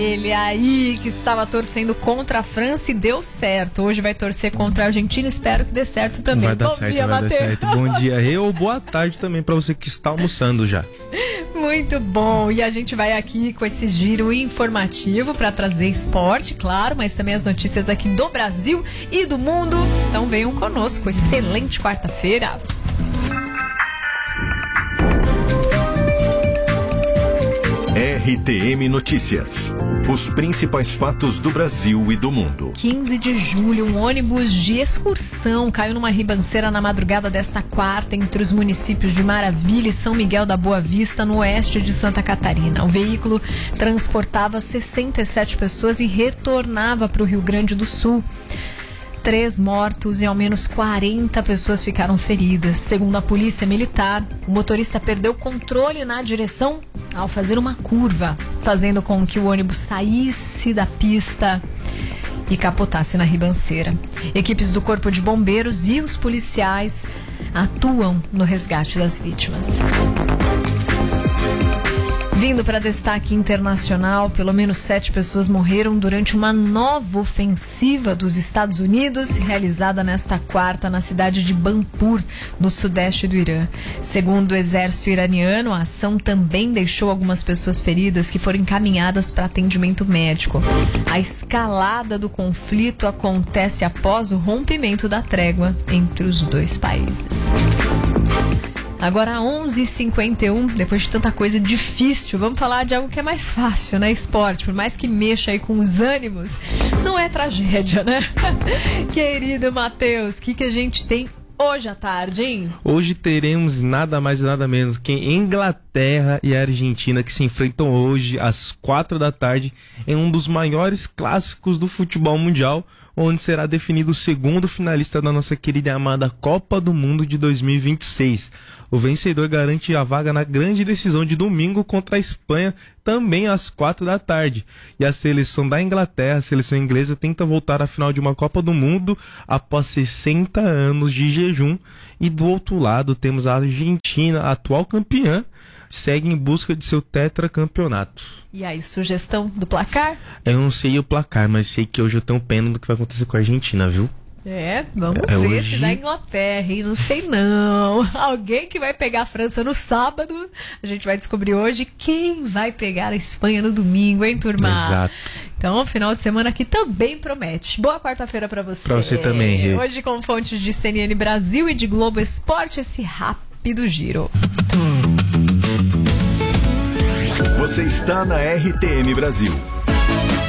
Ele aí que estava torcendo contra a França e deu certo. Hoje vai torcer contra a Argentina, espero que dê certo também. Vai dar Bom certo, dia, vai dar Matheus. certo. Bom dia, Rê, ou boa tarde também para você que está almoçando já. Muito bom, e a gente vai aqui com esse giro informativo para trazer esporte, claro, mas também as notícias aqui do Brasil e do mundo. Então venham conosco, excelente quarta-feira. RTM Notícias. Os principais fatos do Brasil e do mundo. 15 de julho, um ônibus de excursão caiu numa ribanceira na madrugada desta quarta entre os municípios de Maravilha e São Miguel da Boa Vista, no oeste de Santa Catarina. O veículo transportava 67 pessoas e retornava para o Rio Grande do Sul. 3 mortos e ao menos 40 pessoas ficaram feridas. Segundo a polícia militar, o motorista perdeu o controle na direção ao fazer uma curva, fazendo com que o ônibus saísse da pista e capotasse na ribanceira. Equipes do Corpo de Bombeiros e os policiais atuam no resgate das vítimas. Vindo para destaque internacional, pelo menos 7 pessoas morreram durante uma nova ofensiva dos Estados Unidos, realizada nesta quarta na cidade de Banpur, no sudeste do Irã. Segundo o exército iraniano, a ação também deixou algumas pessoas feridas que foram encaminhadas para atendimento médico. A escalada do conflito acontece após o rompimento da trégua entre os dois países. Agora 11h51, depois de tanta coisa difícil, vamos falar de algo que é mais fácil, né? Esporte, por mais que mexa aí com os ânimos, não é tragédia, né? Querido Matheus, o que a gente tem hoje à tarde, hein? Hoje teremos nada mais e nada menos que Inglaterra e Argentina, que se enfrentam hoje às 4 da tarde em um dos maiores clássicos do futebol mundial, onde será definido o segundo finalista da nossa querida e amada Copa do Mundo de 2026. O vencedor garante a vaga na grande decisão de domingo contra a Espanha, também às 4 da tarde. E a seleção da Inglaterra, a seleção inglesa, tenta voltar à final de uma Copa do Mundo após 60 anos de jejum. E do outro lado temos a Argentina, a atual campeã, segue em busca de seu tetracampeonato. E aí, sugestão do placar? Eu não sei o placar, mas sei que hoje eu tenho pena do que vai acontecer com a Argentina, viu? Vamos ver hoje... se dá Inglaterra, hein? Não sei não. Alguém que vai pegar a França no sábado, a gente vai descobrir hoje quem vai pegar a Espanha no domingo, hein, turma? Exato. Então, o final de semana aqui também promete. Boa quarta-feira pra você. Pra você também, Rê. Hoje com fontes de CNN Brasil e de Globo Esporte, esse rápido giro. Você está na RTM Brasil.